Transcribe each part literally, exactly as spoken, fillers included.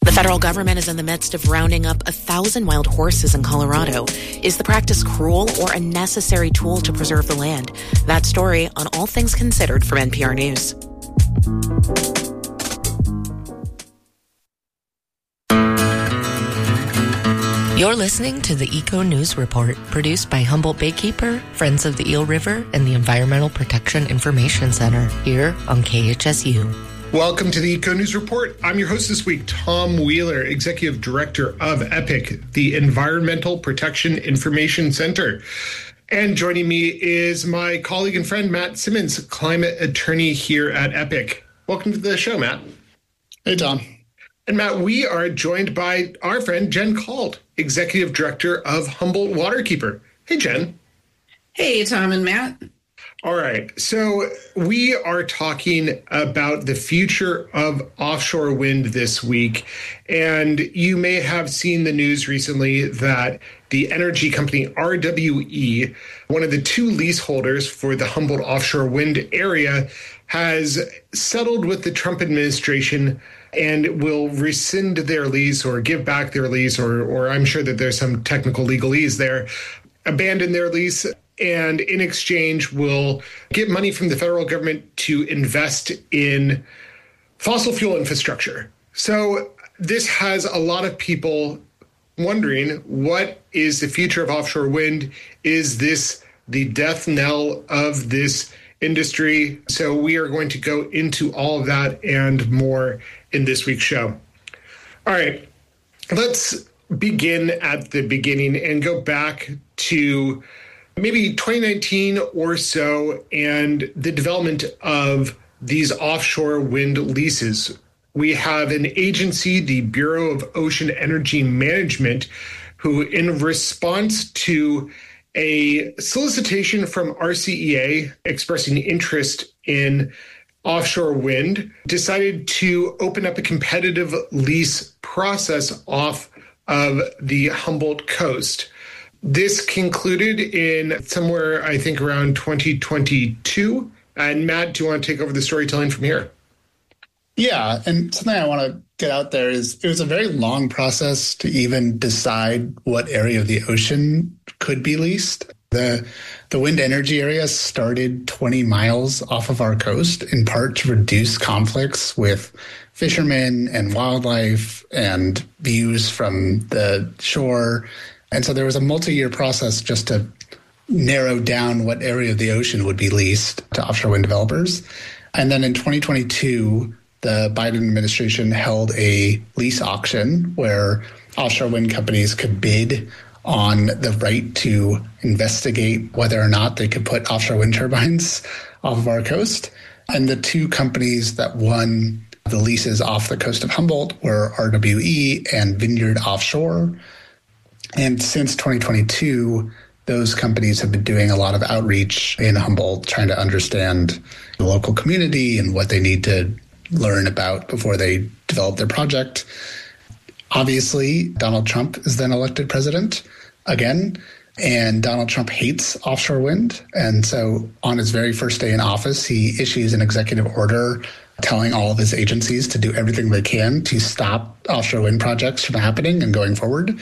The federal government is in the midst of rounding up a thousand wild horses in Colorado. Is the practice cruel or a necessary tool to preserve the land? That story on All Things Considered from N P R News. You're listening to the Eco News Report, produced by Humboldt Baykeeper, Friends of the Eel River, and the Environmental Protection Information Center, here on K H S U. Welcome to the Eco News Report. I'm your host this week, Tom Wheeler, Executive Director of EPIC, the Environmental Protection Information Center. And joining me is my colleague and friend, Matt Simmons, climate attorney here at EPIC. Welcome to the show, Matt. Hey, Tom. And Matt, we are joined by our friend, Jen Cald, Executive Director of Humboldt Waterkeeper. Hey, Jen. Hey, Tom and Matt. All right. So we are talking about the future of offshore wind this week. And you may have seen the news recently that the energy company R W E, one of the two leaseholders for the Humboldt offshore wind area, has settled with the Trump administration and will rescind their lease or give back their lease, or, or I'm sure that there's some technical legalese there, abandon their lease, and in exchange will get money from the federal government to invest in fossil fuel infrastructure. So this has a lot of people wondering, what is the future of offshore wind? Is this the death knell of this industry? So we are going to go into all of that and more in this week's show. All right, let's begin at the beginning and go back to maybe twenty nineteen or so, and the development of these offshore wind leases. We have an agency, the Bureau of Ocean Energy Management, who, in response to a solicitation from R C E A expressing interest in offshore wind, decided to open up a competitive lease process off of the Humboldt coast. This concluded in somewhere, I think, around twenty twenty-two. And Matt, do you want to take over the storytelling from here? Yeah, and something I want to get out there is it was a very long process to even decide what area of the ocean could be leased. The the wind energy area started twenty miles off of our coast, in part to reduce conflicts with fishermen and wildlife and views from the shore. And so there was a multi-year process just to narrow down what area of the ocean would be leased to offshore wind developers. And then in twenty twenty-two, the Biden administration held a lease auction where offshore wind companies could bid on the right to investigate whether or not they could put offshore wind turbines off of our coast. And the two companies that won the leases off the coast of Humboldt were R W E and Vineyard Offshore. And since twenty twenty-two, those companies have been doing a lot of outreach in Humboldt, trying to understand the local community and what they need to learn about before they develop their project. Obviously, Donald Trump is then elected president again, and Donald Trump hates offshore wind. And so on his very first day in office, he issues an executive order telling all of his agencies to do everything they can to stop offshore wind projects from happening and going forward.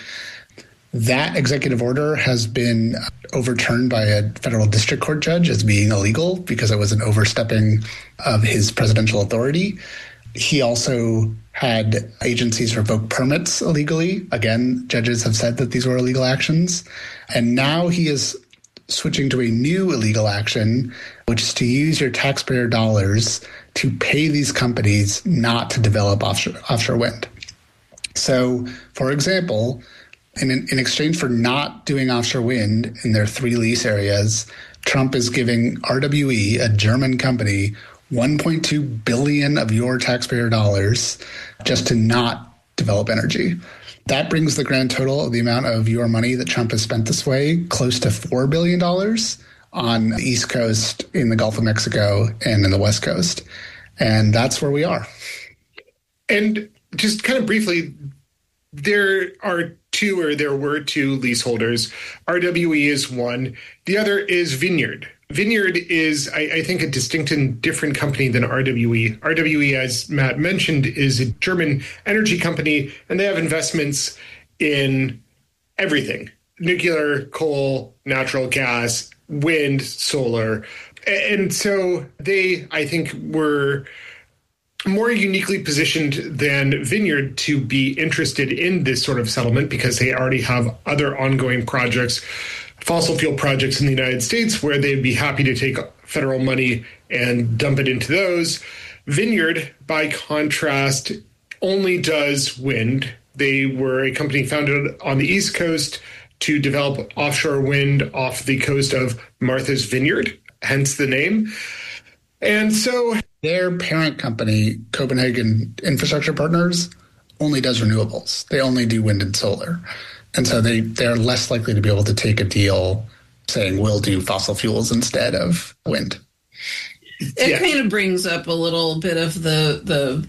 That executive order has been overturned by a federal district court judge as being illegal because it was an overstepping of his presidential authority. He also had agencies revoke permits illegally. Again, judges have said that these were illegal actions. And now he is switching to a new illegal action, which is to use your taxpayer dollars to pay these companies not to develop offshore, offshore wind. So, for example, In, in exchange for not doing offshore wind in their three lease areas, Trump is giving R W E, a German company, one point two billion dollars of your taxpayer dollars just to not develop energy. That brings the grand total of the amount of your money that Trump has spent this way close to four billion dollars on the East Coast, in the Gulf of Mexico, and in the West Coast. And that's where we are. And just kind of briefly, there are two, or there were two leaseholders. R W E is one. The other is Vineyard. Vineyard is, I, I think, a distinct and different company than R W E. R W E, as Matt mentioned, is a German energy company, and they have investments in everything: nuclear, coal, natural gas, wind, solar. And so they, I think, were more uniquely positioned than Vineyard to be interested in this sort of settlement because they already have other ongoing projects, fossil fuel projects in the United States, where they'd be happy to take federal money and dump it into those. Vineyard, by contrast, only does wind. They were a company founded on the East Coast to develop offshore wind off the coast of Martha's Vineyard, hence the name. And so their parent company, Copenhagen Infrastructure Partners, only does renewables. They only do wind and solar. And so they, they're less likely to be able to take a deal saying we'll do fossil fuels instead of wind. It yeah. kind of brings up a little bit of the the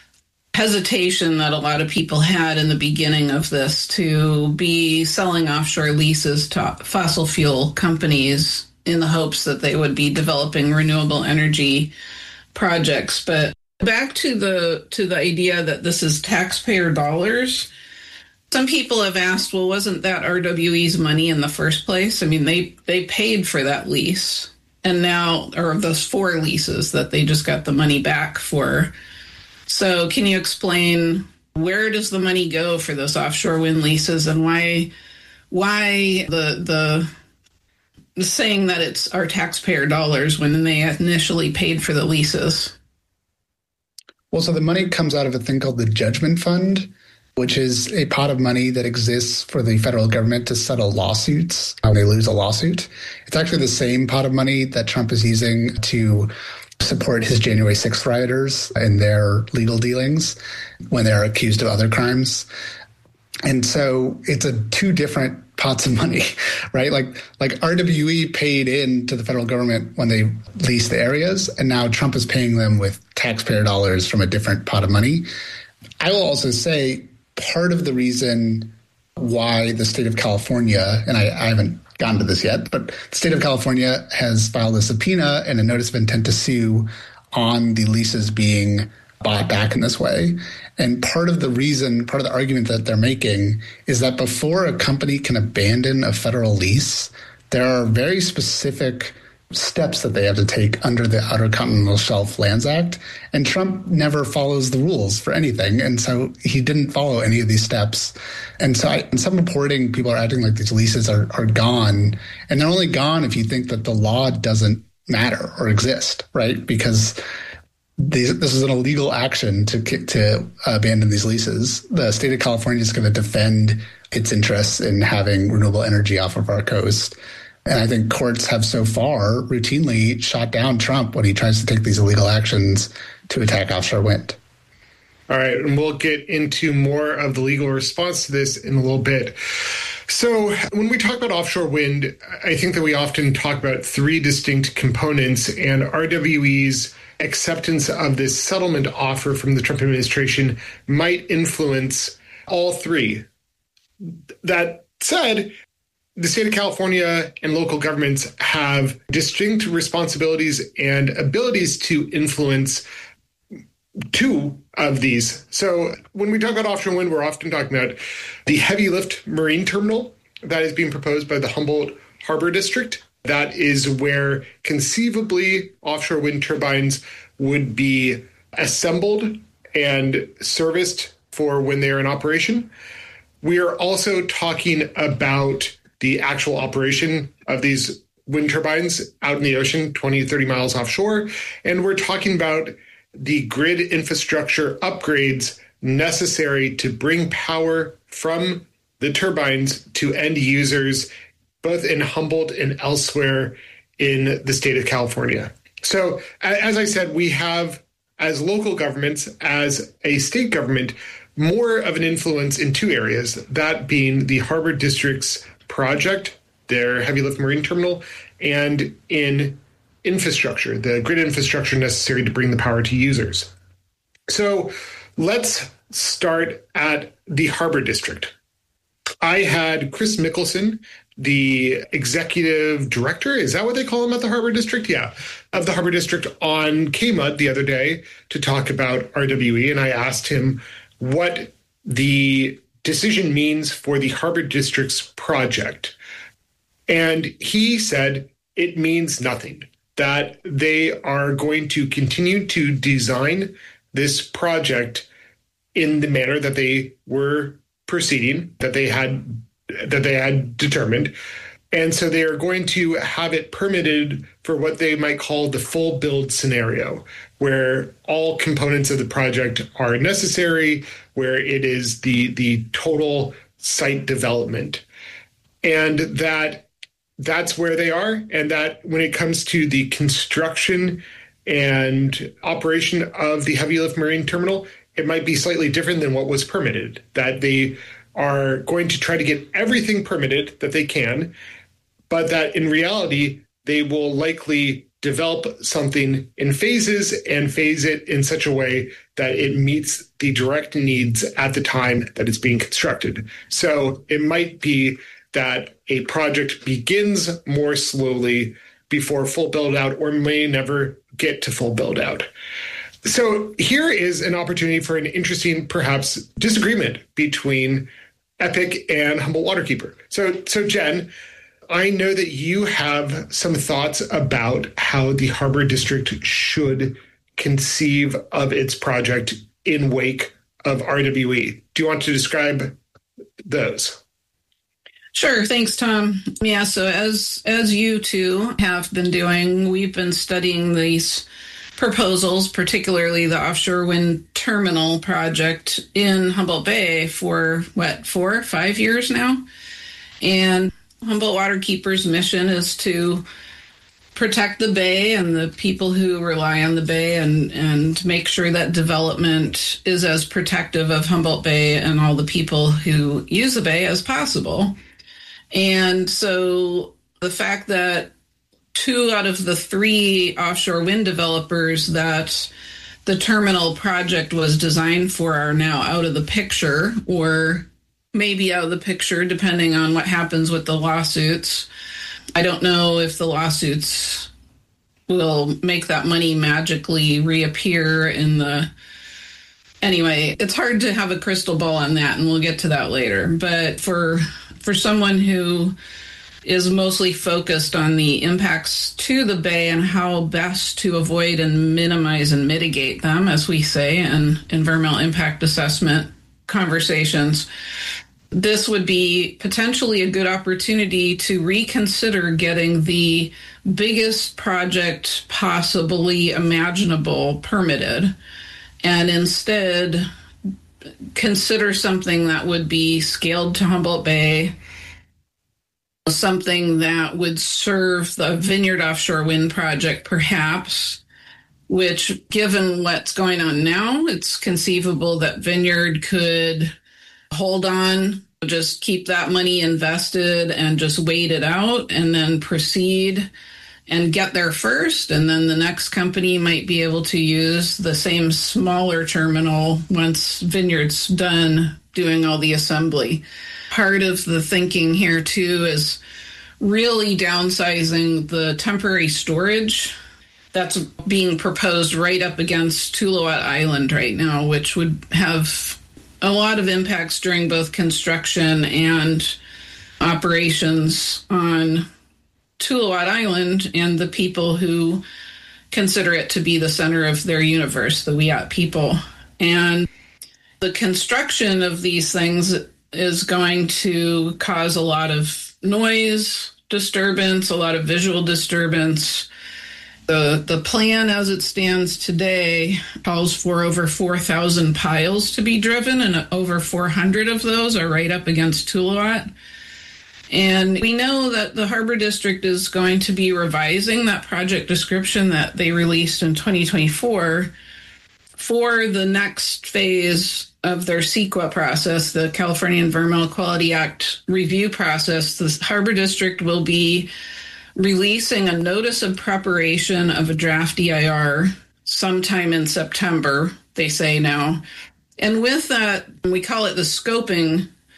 hesitation that a lot of people had in the beginning of this to be selling offshore leases to fossil fuel companies in the hopes that they would be developing renewable energy projects. But back to the to the idea that this is taxpayer dollars. Some people have asked, well, wasn't that R W E's money in the first place? I mean, they, they paid for that lease, and now, or those four leases that they just got the money back for. So can you explain where does the money go for those offshore wind leases, and why why the the saying that it's our taxpayer dollars when they initially paid for the leases? Well, so the money comes out of a thing called the Judgment Fund, which is a pot of money that exists for the federal government to settle lawsuits when they lose a lawsuit. It's actually the same pot of money that Trump is using to support his January sixth rioters in their legal dealings when they're accused of other crimes. And so it's a two different pots of money, right? Like like R W E paid in to the federal government when they leased the areas, and now Trump is paying them with taxpayer dollars from a different pot of money. I will also say part of the reason why the state of California, and I, I haven't gotten to this yet, but the state of California has filed a subpoena and a notice of intent to sue on the leases being bought back in this way. And part of the reason, part of the argument that they're making is that before a company can abandon a federal lease, there are very specific steps that they have to take under the Outer Continental Shelf Lands Act. And Trump never follows the rules for anything. And so he didn't follow any of these steps. And so I, in some reporting, people are acting like these leases are, are gone. And they're only gone if you think that the law doesn't matter or exist, right? Because these, this is an illegal action to, to abandon these leases. The state of California is going to defend its interests in having renewable energy off of our coast. And I think courts have so far routinely shot down Trump when he tries to take these illegal actions to attack offshore wind. All right, and we'll get into more of the legal response to this in a little bit. So when we talk about offshore wind, I think that we often talk about three distinct components, and R W E's acceptance of this settlement offer from the Trump administration might influence all three. That said, the state of California and local governments have distinct responsibilities and abilities to influence two of these. So when we talk about offshore wind, we're often talking about the heavy lift marine terminal that is being proposed by the Humboldt Harbor District. That is where conceivably offshore wind turbines would be assembled and serviced for when they're in operation. We are also talking about the actual operation of these wind turbines out in the ocean, twenty, thirty miles offshore. And we're talking about the grid infrastructure upgrades necessary to bring power from the turbines to end users, both in Humboldt and elsewhere in the state of California. So, as I said, we have, as local governments, as a state government, more of an influence in two areas, that being the Harbor District's project, their heavy lift marine terminal, and in infrastructure, the grid infrastructure necessary to bring the power to users. So let's start at the Harbor District. I had Chris Mickelson, the executive director, is that what they call him at the Harbor District? Yeah, of the Harbor District on K M U D the other day to talk about R W E. And I asked him what the decision means for the Harbor District's project. And he said it means nothing, that they are going to continue to design this project in the manner that they were proceeding, that they had that they had determined. And so they are going to have it permitted for what they might call the full build scenario, where all components of the project are necessary, where it is the, the total site development. And that that's where they are. And that when it comes to the construction and operation of the heavy lift marine terminal, it might be slightly different than what was permitted, that they are going to try to get everything permitted that they can, but that in reality, they will likely develop something in phases and phase it in such a way that it meets the direct needs at the time that it's being constructed. So it might be that a project begins more slowly before full build out, or may never get to full build out. So here is an opportunity for an interesting, perhaps, disagreement between EPIC and Humboldt Waterkeeper. So, so Jen, I know that you have some thoughts about how the Harbor District should conceive of its project in wake of R W E. Do you want to describe those? Sure. Thanks, Tom. Yeah, so as as you two have been doing, we've been studying these proposals, particularly the offshore wind terminal project in Humboldt Bay for, what, four, five years now? And Humboldt Waterkeeper's mission is to protect the bay and the people who rely on the bay, and, and make sure that development is as protective of Humboldt Bay and all the people who use the bay as possible. And so the fact that two out of the three offshore wind developers that the terminal project was designed for are now out of the picture, or maybe out of the picture, depending on what happens with the lawsuits. I don't know if the lawsuits will make that money magically reappear in the... Anyway, it's hard to have a crystal ball on that, and we'll get to that later. But for for someone who is mostly focused on the impacts to the bay and how best to avoid and minimize and mitigate them, as we say in environmental impact assessment conversations, this would be potentially a good opportunity to reconsider getting the biggest project possibly imaginable permitted, and instead consider something that would be scaled to Humboldt Bay, something that would serve the Vineyard offshore wind project, perhaps, which, given what's going on now, it's conceivable that Vineyard could hold on, just keep that money invested and just wait it out, and then proceed and get there first. And then the next company might be able to use the same smaller terminal once Vineyard's done doing all the assembly. Part of the thinking here, too, is really downsizing the temporary storage that's being proposed right up against Tuluwat Island right now, which would have a lot of impacts during both construction and operations on Tuluwat Island and the people who consider it to be the center of their universe, the Wiyot people. And the construction of these things is going to cause a lot of noise disturbance, a lot of visual disturbance. The the plan as it stands today calls for over four thousand piles to be driven, and over four hundred of those are right up against Tuluwat. And we know that the Harbor District is going to be revising that project description that they released in twenty twenty-four for the next phase of their CEQA process, the California Environmental Quality Act review process. The Harbor District will be releasing a notice of preparation of a draft E I R sometime in September, they say now. And with that, we call it the scoping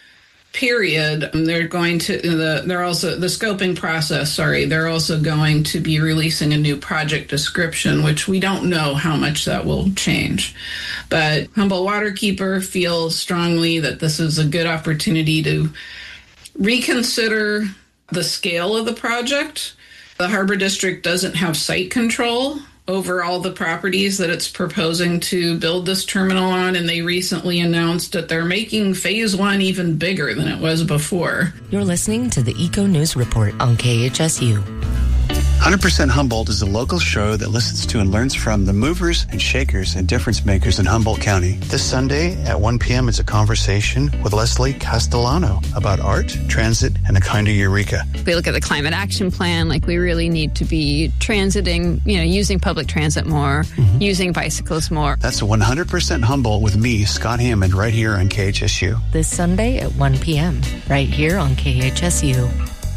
period, they're going to the they're also the scoping process. Sorry, they're also going to be releasing a new project description, which we don't know how much that will change. But Humboldt Waterkeeper feels strongly that this is a good opportunity to reconsider the scale of the project. The Harbor District doesn't have site control over all the properties that it's proposing to build this terminal on, and they recently announced that they're making phase one even bigger than it was before. You're listening to the Eco News Report on K H S U. one hundred percent Humboldt is a local show that listens to and learns from the movers and shakers and difference makers in Humboldt County. This Sunday at one p.m. is a conversation with Leslie Castellano about art, transit, and a kind of eureka. We look at the climate action plan, like we really need to be transiting, you know, using public transit more, mm-hmm. using bicycles more. That's one hundred percent Humboldt with me, Scott Hammond, right here on K H S U. This Sunday at one p.m., right here on K H S U.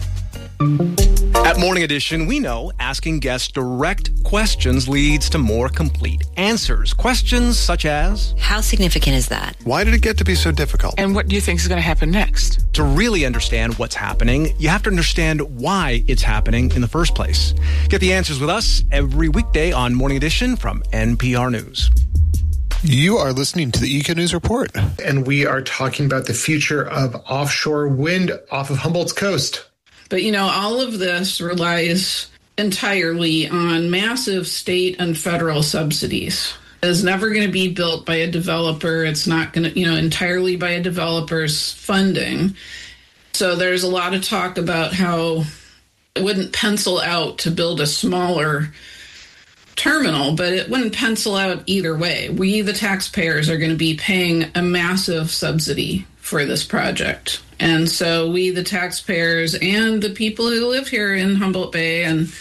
At Morning Edition, we know asking guests direct questions leads to more complete answers. Questions such as, how significant is that? Why did it get to be so difficult? And what do you think is going to happen next? To really understand what's happening, you have to understand why it's happening in the first place. Get the answers with us every weekday on Morning Edition from N P R News. You are listening to the Eco News Report. And we are talking about the future of offshore wind off of Humboldt's coast. But, you know, all of this relies entirely on massive state and federal subsidies. It's never going to be built by a developer. It's not going to, you know, entirely by a developer's funding. So there's a lot of talk about how it wouldn't pencil out to build a smaller terminal, but it wouldn't pencil out either way. We, the taxpayers, are going to be paying a massive subsidy for this project. And so we, the taxpayers, and the people who live here in Humboldt Bay and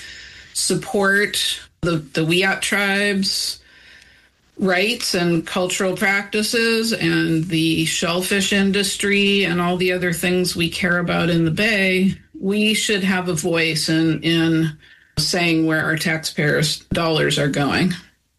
support the, the Wiyot tribes' rights and cultural practices and the shellfish industry and all the other things we care about in the Bay, we should have a voice in, in saying where our taxpayers' dollars are going.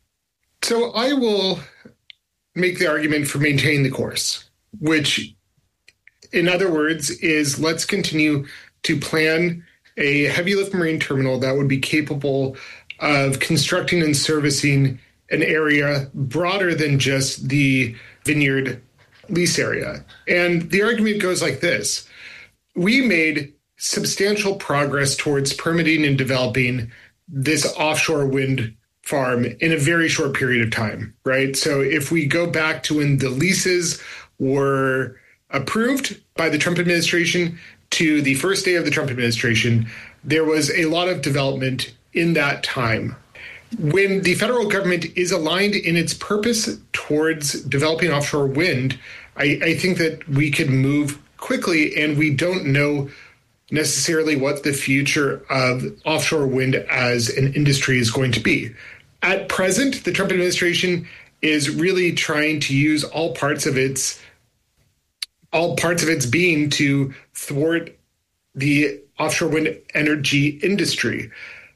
So I will make the argument for maintaining the course, which, in other words, is let's continue to plan a heavy lift marine terminal that would be capable of constructing and servicing an area broader than just the Vineyard lease area. And the argument goes like this. We made substantial progress towards permitting and developing this offshore wind farm in a very short period of time, right? So if we go back to when the leases were approved by the Trump administration to the first day of the Trump administration, there was a lot of development in that time. When the federal government is aligned in its purpose towards developing offshore wind, I, I think that we could move quickly, and we don't know necessarily what the future of offshore wind as an industry is going to be. At present, the Trump administration is really trying to use all parts of its all parts of its being to thwart the offshore wind energy industry.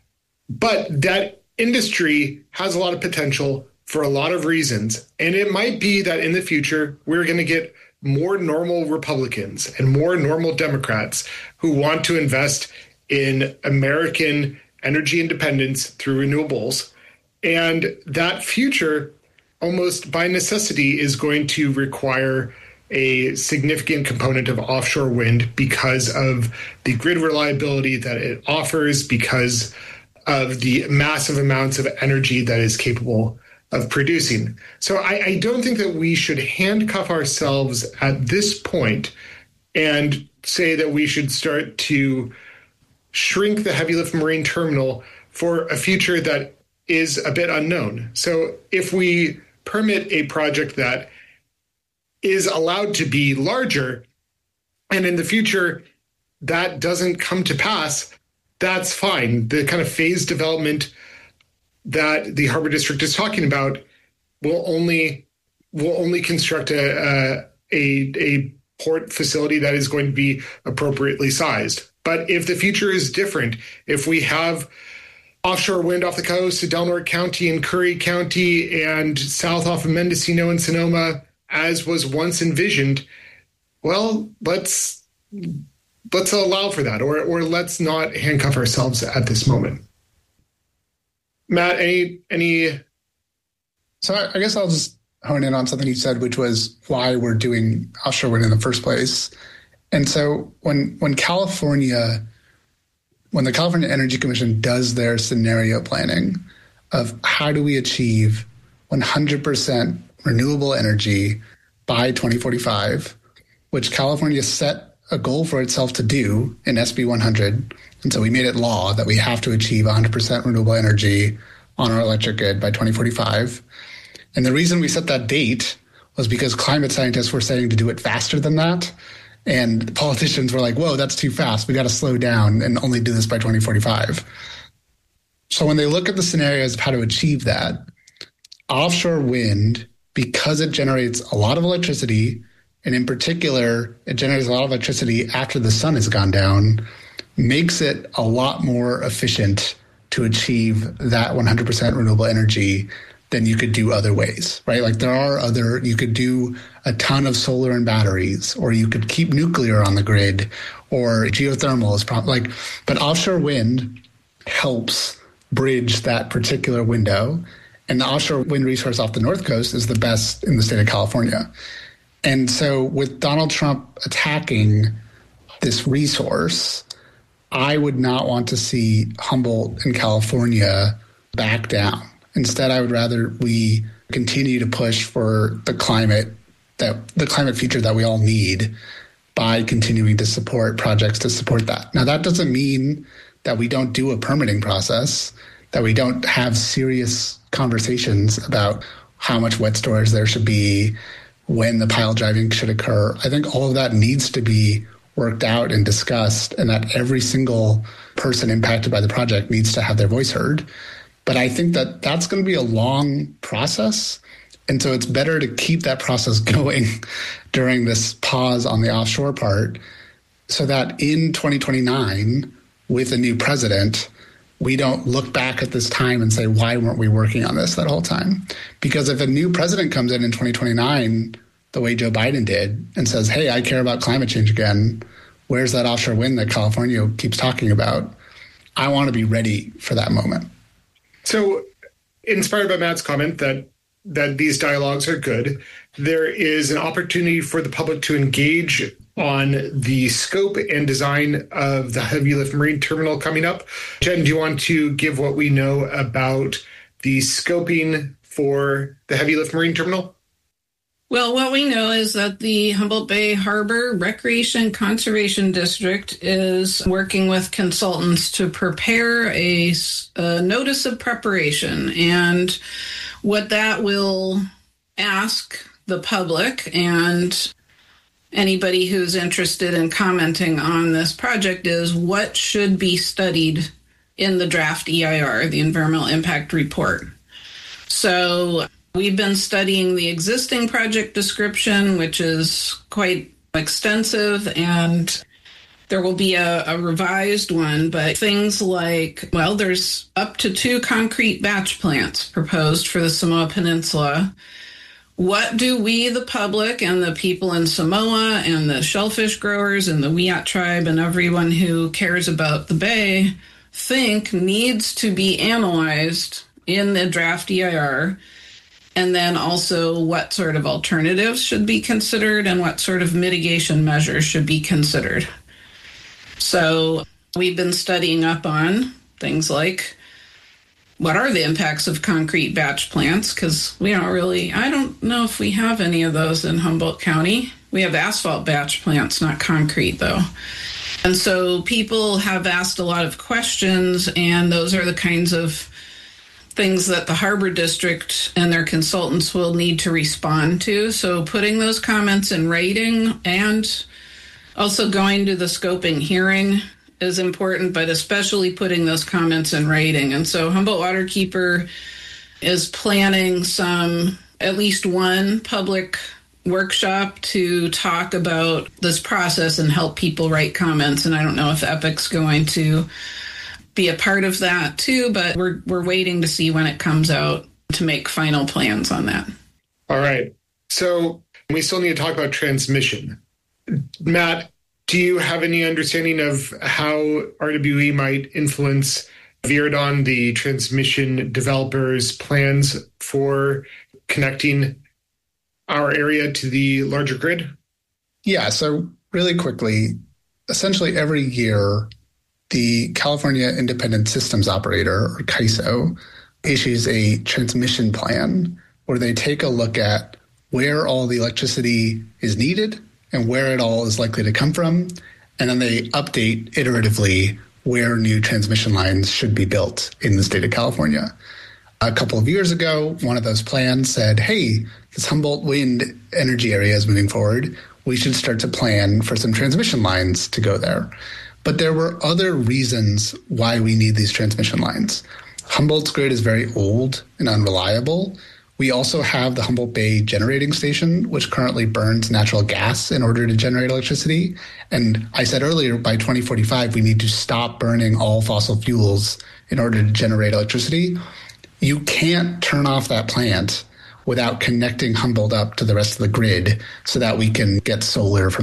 But that industry has a lot of potential for a lot of reasons. And it might be that in the future, we're going to get more normal Republicans and more normal Democrats who want to invest in American energy independence through renewables. And that future, almost by necessity, is going to require a significant component of offshore wind because of the grid reliability that it offers, because of the massive amounts of energy that is capable of producing. So I, I don't think that we should handcuff ourselves at this point and say that we should start to shrink the heavy lift marine terminal for a future that is a bit unknown. So if we permit a project that is allowed to be larger, and in the future that doesn't come to pass, that's fine. The kind of phased development that the Harbor District is talking about will only will only construct a, a, a port facility that is going to be appropriately sized. But if the future is different, if we have offshore wind off the coast of Delaware County and Curry County and south off of Mendocino and Sonoma, as was once envisioned, well, let's let's allow for that, or or let's not handcuff ourselves at this moment. Matt, any any? So I, I guess I'll just hone in on something you said, which was why we're doing offshore wind in the first place. And so when when California, when the California Energy Commission does their scenario planning of how do we achieve one hundred percent renewable energy by twenty forty-five, which California set a goal for itself to do in S B one hundred. And so we made it law that we have to achieve one hundred percent renewable energy on our electric grid by twenty forty-five. And the reason we set that date was because climate scientists were saying to do it faster than that. And politicians were like, whoa, that's too fast. We got to slow down and only do this by twenty forty-five. So when they look at the scenarios of how to achieve that, offshore wind, because it generates a lot of electricity, and in particular, it generates a lot of electricity after the sun has gone down, makes it a lot more efficient to achieve that one hundred percent renewable energy than you could do other ways, right? Like there are other, you could do a ton of solar and batteries, or you could keep nuclear on the grid, or geothermal is probably like, but offshore wind helps bridge that particular window. And the offshore wind resource off the North Coast is the best in the state of California. And so with Donald Trump attacking this resource, I would not want to see Humboldt in California back down. Instead, I would rather we continue to push for the climate that the climate future that we all need by continuing to support projects to support that. Now, that doesn't mean that we don't do a permitting process, that we don't have serious conversations about how much wet storage there should be, when the pile driving should occur. I think all of that needs to be worked out and discussed, and that every single person impacted by the project needs to have their voice heard. But I think that that's going to be a long process. And so it's better to keep that process going during this pause on the offshore part, so that in twenty twenty-nine, with a new president, we don't look back at this time and say, why weren't we working on this that whole time? Because if a new president comes in in twenty twenty-nine, the way Joe Biden did, and says, hey, I care about climate change again, where's that offshore wind that California keeps talking about? I want to be ready for that moment. So, inspired by Matt's comment that that these dialogues are good, there is an opportunity for the public to engage on the scope and design of the heavy lift marine terminal coming up. Jen, do you want to give what we know about the scoping for the heavy lift marine terminal? Well, what we know is that the Humboldt Bay Harbor Recreation Conservation District is working with consultants to prepare a, a notice of preparation. And what that will ask the public and anybody who's interested in commenting on this project is what should be studied in the draft E I R, the Environmental Impact Report. So we've been studying the existing project description, which is quite extensive, and there will be a, a revised one, but things like, well, there's up to two concrete batch plants proposed for the Samoa Peninsula. What do we, the public, and the people in Samoa, and the shellfish growers, and the Wiyot tribe, and everyone who cares about the bay think needs to be analyzed in the draft E I R? And then also what sort of alternatives should be considered and what sort of mitigation measures should be considered. So we've been studying up on things like what are the impacts of concrete batch plants? Because we don't really, I don't know if we have any of those in Humboldt County. We have asphalt batch plants, not concrete though. And so people have asked a lot of questions, and those are the kinds of things that the Harbor District and their consultants will need to respond to. So putting those comments in writing and also going to the scoping hearing is important, but especially putting those comments in writing. And so Humboldt Waterkeeper is planning some, at least one public workshop to talk about this process and help people write comments. And I don't know if EPIC's going to be a part of that too, but we're we're waiting to see when it comes out to make final plans on that. All right. So we still need to talk about transmission. Matt, do you have any understanding of how R W E might influence Viridon, the transmission developer's plans for connecting our area to the larger grid? Yeah, so really quickly, essentially every year, the California Independent Systems Operator, or C I S O, issues a transmission plan where they take a look at where all the electricity is needed and where it all is likely to come from, and then they update iteratively where new transmission lines should be built in the state of California. A couple of years ago, one of those plans said, hey, this Humboldt wind energy area is moving forward. We should start to plan for some transmission lines to go there. But there were other reasons why we need these transmission lines. Humboldt's grid is very old and unreliable. We also have the Humboldt Bay Generating Station, which currently burns natural gas in order to generate electricity. And I said earlier, by twenty forty-five, we need to stop burning all fossil fuels in order to generate electricity. You can't turn off that plant without connecting Humboldt up to the rest of the grid so that we can get solar from